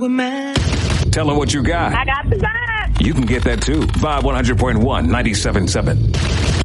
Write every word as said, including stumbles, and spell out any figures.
with man. Tell her what you got. I got the vibe. You can get that too. Vibe one hundred point one, ninety-seven point seven.